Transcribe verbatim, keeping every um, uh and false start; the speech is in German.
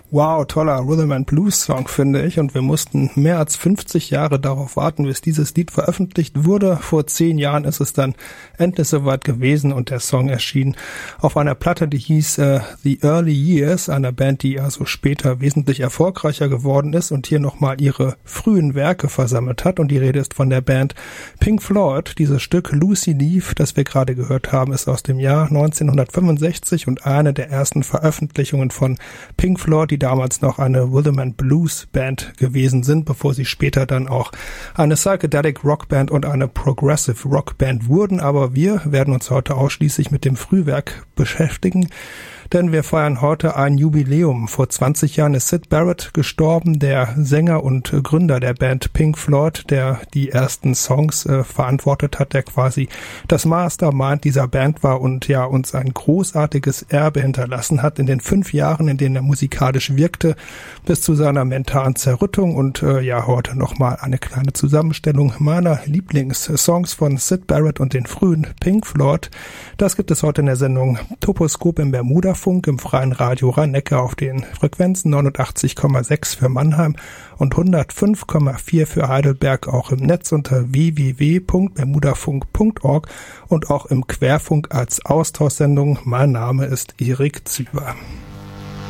Wow, toller Rhythm and Blues Song, finde ich. Und wir mussten mehr als fünfzig Jahre darauf warten, bis dieses Lied veröffentlicht wurde. Vor zehn Jahren ist es dann endlich soweit gewesen und der Song erschien auf einer Platte, die hieß uh, The Early Years, einer Band, die also später wesentlich erfolgreicher geworden ist und hier nochmal ihre frühen Werke versammelt hat. Und die Rede ist von der Band Pink Floyd. Dieses Stück Lucy Leaf, das wir gerade gehört haben, ist aus dem Jahr neunzehnhundertfünfundsechzig und eine der ersten Veröffentlichungen von Pink Floyd, die damals noch eine Rhythm and Blues Band gewesen sind, bevor sie später dann auch eine Psychedelic Rock Band und eine Progressive Rock Band wurden. Aber wir werden uns heute ausschließlich mit dem Frühwerk beschäftigen, denn wir feiern heute ein Jubiläum. Vor zwanzig Jahren ist Syd Barrett gestorben, der Sänger und Gründer der Band Pink Floyd, der die ersten Songs äh, verantwortet hat, der quasi das Mastermind dieser Band war und ja uns ein großartiges Erbe hinterlassen hat in den fünf Jahren, in denen er musikalisch wirkte, bis zu seiner mentalen Zerrüttung. Und äh, ja, heute nochmal eine kleine Zusammenstellung meiner Lieblingssongs von Syd Barrett und den frühen Pink Floyd. Das gibt es heute in der Sendung Toposkop im Bermuda Funk im freien Radio Rhein-Neckar auf den Frequenzen neunundachtzig Komma sechs für Mannheim und hundertfünf Komma vier für Heidelberg, auch im Netz unter w w w punkt bermudafunk punkt org und auch im Querfunk als Austauschsendung. Mein Name ist Erik Züber.